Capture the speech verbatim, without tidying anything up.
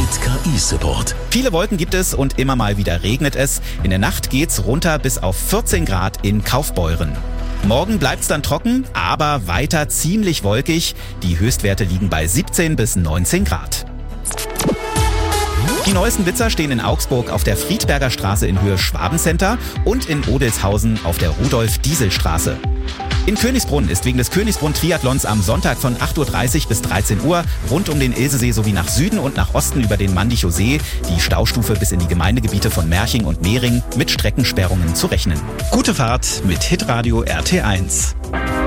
mit K I-Support. Viele Wolken gibt es und immer mal wieder regnet es. In der Nacht geht's runter bis auf vierzehn Grad in Kaufbeuren. Morgen bleibt's dann trocken, aber weiter ziemlich wolkig. Die Höchstwerte liegen bei siebzehn bis neunzehn Grad. Die neuesten Blitzer stehen in Augsburg auf der Friedberger Straße in Höhe Schwabencenter und in Odelshausen auf der Rudolf-Diesel-Straße. In Königsbrunn ist wegen des Königsbrunn-Triathlons am Sonntag von acht Uhr dreißig bis dreizehn Uhr rund um den Ilsesee sowie nach Süden und nach Osten über den Mandichow See die Staustufe bis in die Gemeindegebiete von Merching und Mehring mit Streckensperrungen zu rechnen. Gute Fahrt mit Hitradio R T eins.